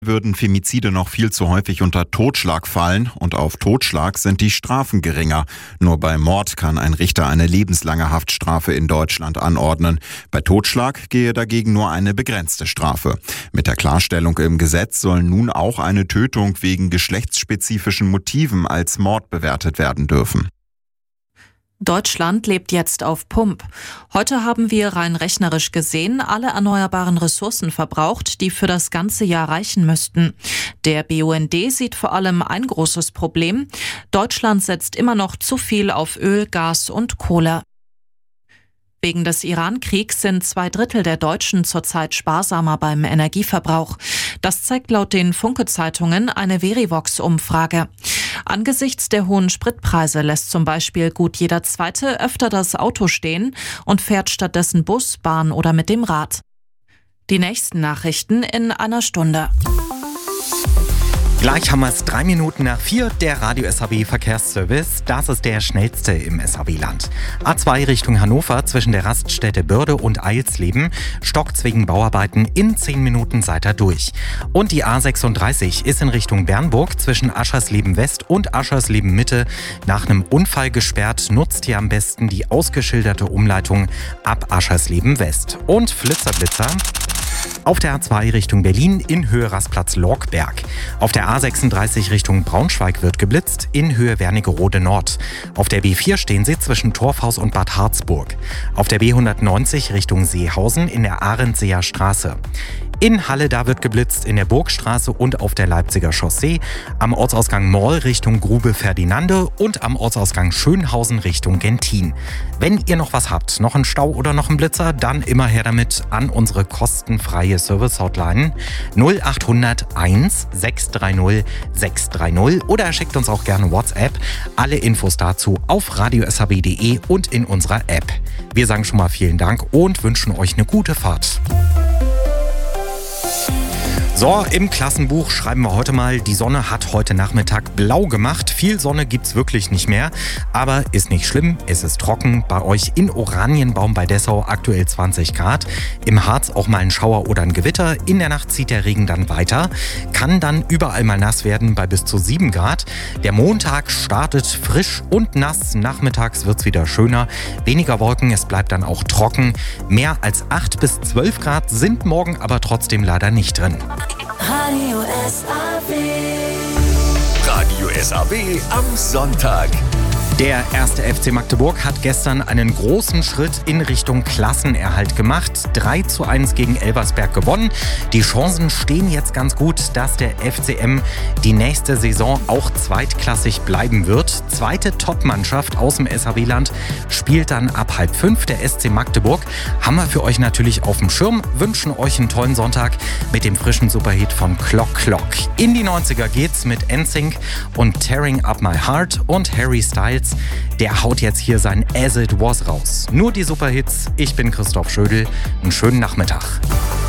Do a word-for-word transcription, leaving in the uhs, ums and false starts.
Würden Femizide noch viel zu häufig unter Totschlag fallen und auf Totschlag sind die Strafen geringer. Nur bei Mord kann ein Richter eine lebenslange Haftstrafe in Deutschland anordnen. Bei Totschlag gehe dagegen nur eine begrenzte Strafe. Mit der Klarstellung im Gesetz soll nun auch eine Tötung wegen geschlechtsspezifischen Motiven als Mord bewertet werden dürfen. Deutschland lebt jetzt auf Pump. Heute haben wir rein rechnerisch gesehen alle erneuerbaren Ressourcen verbraucht, die für das ganze Jahr reichen müssten. Der B U N D sieht vor allem ein großes Problem. Deutschland setzt immer noch zu viel auf Öl, Gas und Kohle. Wegen des Iran-Kriegs sind zwei Drittel der Deutschen zurzeit sparsamer beim Energieverbrauch. Das zeigt laut den Funke-Zeitungen eine Verivox-Umfrage. Angesichts der hohen Spritpreise lässt zum Beispiel gut jeder Zweite öfter das Auto stehen und fährt stattdessen Bus, Bahn oder mit dem Rad. Die nächsten Nachrichten in einer Stunde. Gleich haben wir es drei Minuten nach vier, der Radio S H B Verkehrsservice. Das ist der schnellste im S H B-Land. A zwei Richtung Hannover zwischen der Raststätte Börde und Eilsleben stockt's wegen Bauarbeiten. In zehn Minuten seid ihr durch. Und die A sechsunddreißig ist in Richtung Bernburg zwischen Aschersleben West und Aschersleben Mitte nach einem Unfall gesperrt. Nutzt ihr am besten die ausgeschilderte Umleitung ab Aschersleben West. Und Flitzerblitzer auf der A zwei Richtung Berlin in Höhe Rastplatz Lorkberg. Auf der A sechsunddreißig Richtung Braunschweig wird geblitzt in Höhe Wernigerode Nord. Auf der B vier stehen sie zwischen Torfhaus und Bad Harzburg. Auf der B hundertneunzig Richtung Seehausen in der Arendseer Straße. In Halle, da wird geblitzt in der Burgstraße und auf der Leipziger Chaussee, am Ortsausgang Moll Richtung Grube Ferdinande und am Ortsausgang Schönhausen Richtung Gentin. Wenn ihr noch was habt, noch einen Stau oder noch einen Blitzer, dann immer her damit an unsere kostenfreie Service-Hotline null acht hundert eins sechs drei null sechs drei null oder schickt uns auch gerne WhatsApp. Alle Infos dazu auf radio s h b punkt d e und in unserer App. Wir sagen schon mal vielen Dank und wünschen euch eine gute Fahrt. So, im Klassenbuch schreiben wir heute mal, die Sonne hat heute Nachmittag blau gemacht. Viel Sonne gibt's wirklich nicht mehr, aber ist nicht schlimm, es ist trocken. Bei euch in Oranienbaum bei Dessau aktuell zwanzig Grad. Im Harz auch mal ein Schauer oder ein Gewitter. In der Nacht zieht der Regen dann weiter. Kann dann überall mal nass werden bei bis zu sieben Grad. Der Montag startet frisch und nass. Nachmittags wird's wieder schöner. Weniger Wolken, es bleibt dann auch trocken. Mehr als acht bis zwölf Grad sind morgen aber trotzdem leider nicht drin. Radio S A W. Radio S A W am Sonntag. Der erste F C Magdeburg hat gestern einen großen Schritt in Richtung Klassenerhalt gemacht. drei zu eins gegen Elversberg gewonnen. Die Chancen stehen jetzt ganz gut, dass der F C M die nächste Saison auch zweitklassig bleiben wird. Zweite Top-Mannschaft aus dem S H B-Land spielt dann ab halb fünf. Der S C Magdeburg haben wir für euch natürlich auf dem Schirm. Wünschen euch einen tollen Sonntag mit dem frischen Superhit von Clock Clock. In die neunziger geht's mit N Sync und Tearing Up My Heart und Harry Styles. Der haut jetzt hier sein As It Was raus. Nur die Superhits. Ich bin Christoph Schödel. Einen schönen Nachmittag.